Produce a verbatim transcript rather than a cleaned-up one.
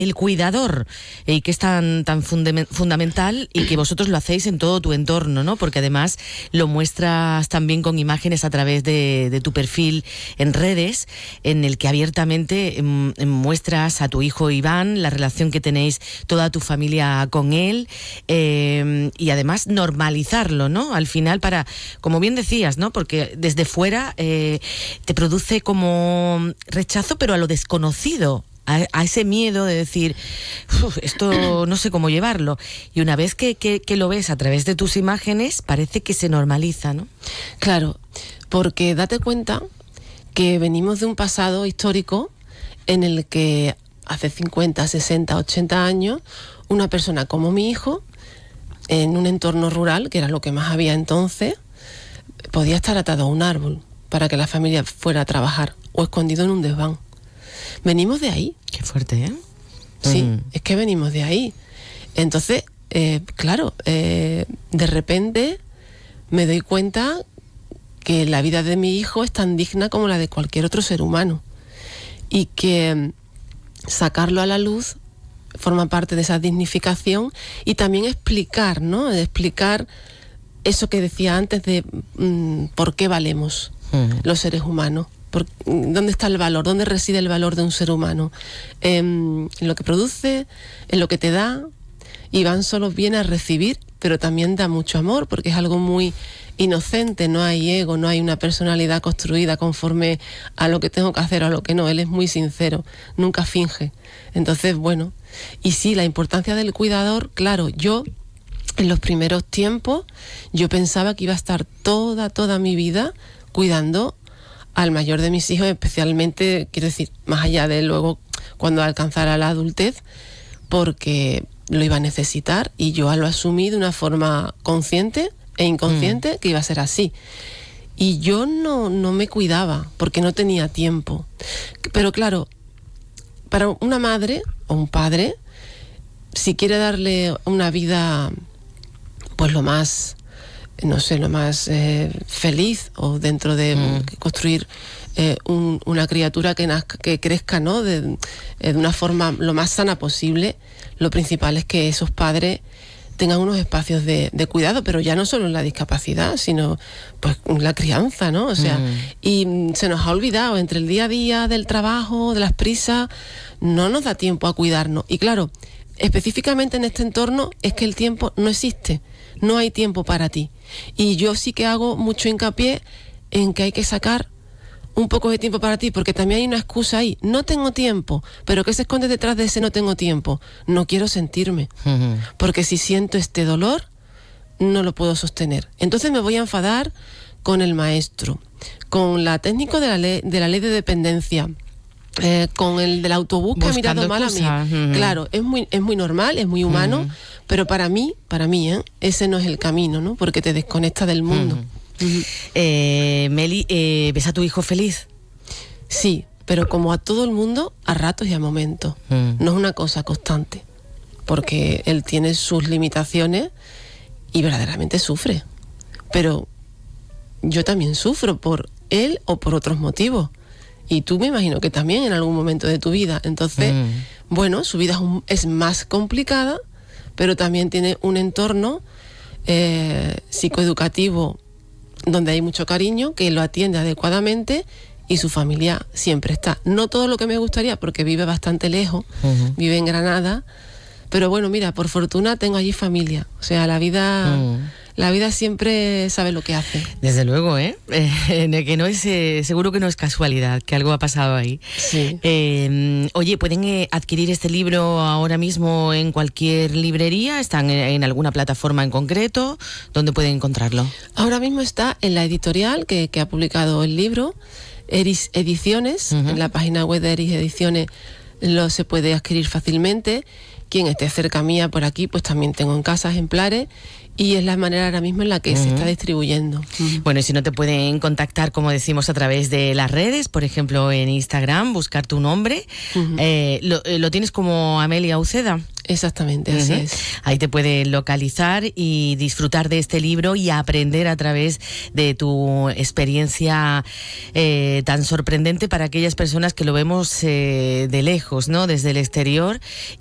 el cuidador, y eh, que es tan, tan fundament- fundamental y que vosotros lo hacéis en todo tu entorno, ¿no? Porque además lo muestras también con imágenes a través de, de tu perfil en redes, en el que abiertamente eh, muestras a tu hijo Iván, la relación que tenéis toda tu familia con él, eh, y además normalizarlo, ¿no? Al final para, como bien decías, ¿no? Porque desde fuera eh, te produce como rechazo, pero a lo desconocido. A, a ese miedo de decir, esto no sé cómo llevarlo. Y una vez que, que, que lo ves a través de tus imágenes, parece que se normaliza, ¿no? Claro, porque date cuenta que venimos de un pasado histórico en el que hace cincuenta, sesenta, ochenta años, una persona como mi hijo, en un entorno rural, que era lo que más había entonces, podía estar atado a un árbol para que la familia fuera a trabajar, o escondido en un desván. Venimos de ahí. Qué fuerte, ¿eh? Sí, mm. es que venimos de ahí. Entonces, eh, claro, eh, de repente me doy cuenta que la vida de mi hijo es tan digna como la de cualquier otro ser humano, y que sacarlo a la luz forma parte de esa dignificación, y también explicar, ¿no? Explicar eso que decía antes de mmm, por qué valemos mm. los seres humanos. Por, ¿Dónde está el valor? ¿Dónde reside el valor de un ser humano? Eh, en lo que produce, en lo que te da. Iván solo viene a recibir, pero también da mucho amor, porque es algo muy inocente, no hay ego, no hay una personalidad construida conforme a lo que tengo que hacer o a lo que no. Él es muy sincero, nunca finge. Entonces, bueno, y sí, la importancia del cuidador, claro, yo en los primeros tiempos, yo pensaba que iba a estar toda, toda mi vida cuidando al mayor de mis hijos, especialmente, quiero decir, más allá de luego cuando alcanzara la adultez, porque lo iba a necesitar, y yo lo asumí de una forma consciente e inconsciente, mm. que iba a ser así. Y yo no, no me cuidaba porque no tenía tiempo. Pero claro, para una madre o un padre, si quiere darle una vida, pues lo más, no sé, lo más eh, feliz, o dentro de mm. construir eh, un, una criatura que, nazca, que crezca, ¿no? de, de una forma lo más sana posible, lo principal es que esos padres tengan unos espacios de, de cuidado, pero ya no solo en la discapacidad, sino pues en la crianza, ¿no? O sea, mm. y se nos ha olvidado, entre el día a día del trabajo, de las prisas, no nos da tiempo a cuidarnos. Y claro, específicamente en este entorno es que el tiempo no existe, no hay tiempo para ti. Y yo sí que hago mucho hincapié en que hay que sacar un poco de tiempo para ti, porque también hay una excusa ahí. No tengo tiempo, pero ¿qué se esconde detrás de ese no tengo tiempo? No quiero sentirme, uh-huh. porque si siento este dolor, no lo puedo sostener. Entonces me voy a enfadar con el maestro, con la técnico de la ley de, la ley de dependencia, eh, con el del autobús que ha mirado mal a mí. Uh-huh. Claro, es muy, es muy normal, es muy humano, uh-huh. pero para mí, para mí, ¿eh? ese no es el camino, ¿no? Porque te desconecta del mundo. Uh-huh. Uh-huh. Eh, Meli, eh, ¿ves a tu hijo feliz? Sí, pero como a todo el mundo, a ratos y a momentos. Mm. No es una cosa constante, porque él tiene sus limitaciones y verdaderamente sufre. Pero yo también sufro por él o por otros motivos. Y tú me imagino que también en algún momento de tu vida. Entonces, mm. bueno, su vida es, un, es más complicada, pero también tiene un entorno eh, psicoeducativo donde hay mucho cariño, que lo atiende adecuadamente, y su familia siempre está. No todo lo que me gustaría, porque vive bastante lejos, uh-huh. vive en Granada, pero bueno, mira, por fortuna tengo allí familia. O sea, la vida... Uh-huh. La vida siempre sabe lo que hace. Desde luego, ¿eh? eh que no es, eh, seguro que no es casualidad, que algo ha pasado ahí. Sí. Eh, oye, ¿pueden eh, adquirir este libro ahora mismo en cualquier librería? ¿Están en, en alguna plataforma en concreto? ¿Dónde pueden encontrarlo? Ahora mismo está en la editorial que, que ha publicado el libro, Eris Ediciones. Uh-huh. En la página web de Eris Ediciones lo se puede adquirir fácilmente. Quien esté cerca mía por aquí, pues también tengo en casa ejemplares. Y es la manera ahora mismo en la que uh-huh. se está distribuyendo. Uh-huh. Bueno, y si no, te pueden contactar, como decimos, a través de las redes, por ejemplo, en Instagram, buscar tu nombre. Uh-huh. Eh, lo, ¿Lo tienes como Amelia Uceda? Exactamente, así uh-huh. es. Ahí te pueden localizar y disfrutar de este libro y aprender a través de tu experiencia eh, tan sorprendente para aquellas personas que lo vemos eh, de lejos, ¿no? Desde el exterior.